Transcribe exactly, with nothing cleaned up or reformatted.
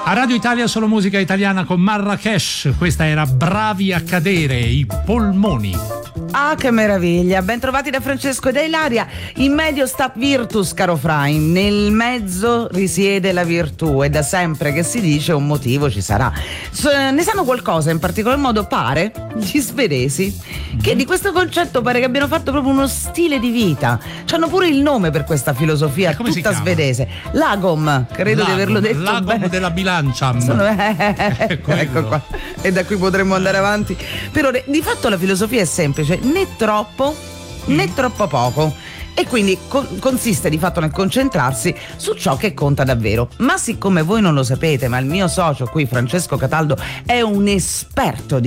A Radio Italia solo musica italiana con Marrakesh. Questa era Bravi a cadere, i polmoni. Ah, che meraviglia! Ben trovati da Francesco e da Ilaria. In medio sta virtus, caro Frain. Nel mezzo risiede la virtù, e da sempre che si dice un motivo ci sarà. So, ne sanno qualcosa in particolar modo, pare, gli svedesi, che di questo concetto pare che abbiano fatto proprio uno stile di vita. C'hanno pure il nome per questa filosofia tutta svedese. Lagom, credo Lagom, di averlo detto Lagom bene. Della bilancia. Sono, eh, ecco qua. E da qui potremmo andare avanti. Però di fatto la filosofia è semplice, né troppo né troppo poco, e quindi co- consiste di fatto nel concentrarsi su ciò che conta davvero. Ma siccome voi non lo sapete, ma il mio socio qui, Francesco Cataldo, è un esperto di